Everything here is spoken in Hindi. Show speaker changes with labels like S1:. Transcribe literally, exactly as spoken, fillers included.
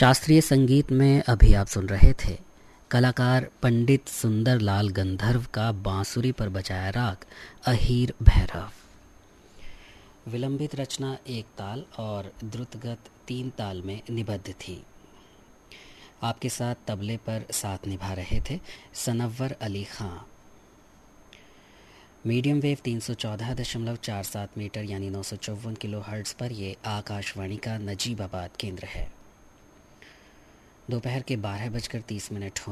S1: शास्त्रीय संगीत में अभी आप सुन रहे थे कलाकार पंडित सुंदरलाल गंधर्व का बांसुरी पर बजाया राग अहीर भैरव। विलंबित रचना एक ताल और द्रुतगत तीन ताल में निबद्ध थी। आपके साथ तबले पर साथ निभा रहे थे सनव्वर अली खां। मीडियम वेव तीन सौ चौदह दशमलव चार सात मीटर यानी नौ सौ चौवन किलो हर्ट्ज़ पर यह आकाशवाणी का नजीबाबाद केंद्र है। दोपहर के बारह बजकर तीस मिनट होने